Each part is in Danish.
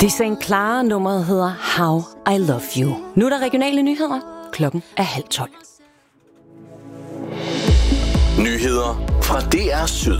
Det er St. Clara, nummeret hedder How I Love You. Nu er der regionale nyheder. Klokken er 11:30. Nyheder fra DR Syd.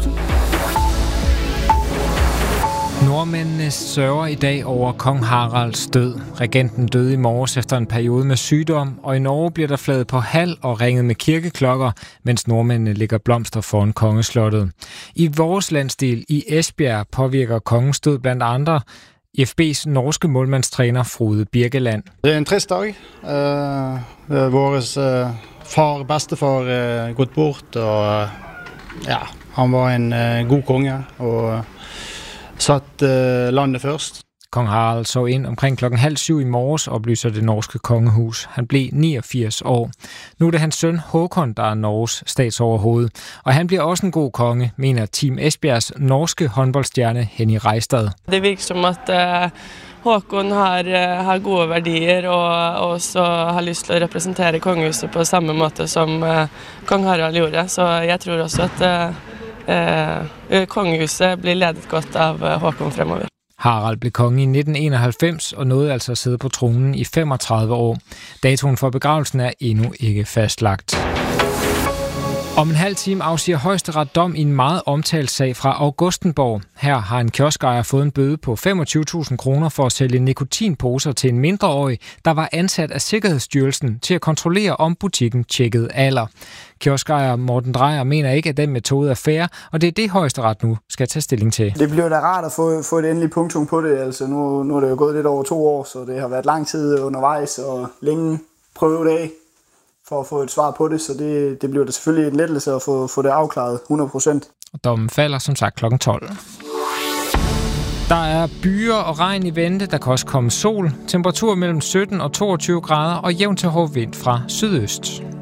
Nordmændene sørger i dag over kong Haralds død. Regenten døde i morges efter en periode med sygdom, og i Norge bliver der flaget på hal og ringet med kirkeklokker, mens nordmændene lægger blomster foran kongeslottet. I vores landsdel i Esbjerg påvirker kongens død blandt andre FB's norske målmandstræner Frode Birkeland. Det er en trist dag. Vores bedstefar gået bort, og han var en god konge og satt landet først. Kong Harald så ind omkring 6:30 i morges, oplyser det norske kongehus. Han blev 89 år. Nu er det hans søn Håkon, der er Norges statsoverhoved. Og han bliver også en god konge, mener Team Esbjergs norske håndboldstjerne Henny Reistad. Det virker som at Håkon har gode værdier og også har lyst til at repræsentere kongehuset på samme måde som kong Harald gjorde. Så jeg tror også at kongehuset bliver ledet godt af Håkon fremover. Harald blev konge i 1991 og nåede altså at sidde på tronen i 35 år. Datoen for begravelsen er endnu ikke fastlagt. Om en halv time afsiger Højesteret dom i en meget omtalt sag fra Augustenborg. Her har en kioskejer fået en bøde på 25.000 kroner for at sælge nikotinposer til en mindreårig, der var ansat af Sikkerhedsstyrelsen til at kontrollere, om butikken tjekkede alder. Kioskejer Morten Drejer mener ikke, at den metode er fair, og det er det Højesteret nu skal tage stilling til. Det bliver da rart at få et endeligt punktum på det. Altså nu er det jo gået lidt over 2 år, så det har været lang tid undervejs og længe prøvedag for at få et svar på det, så det bliver da selvfølgelig en lettelse at få det afklaret 100%. Og dommen falder som sagt kl. 12. Der er byer og regn i vente, der kan også komme sol. Temperatur mellem 17 og 22 grader og jævn til hård vind fra sydøst.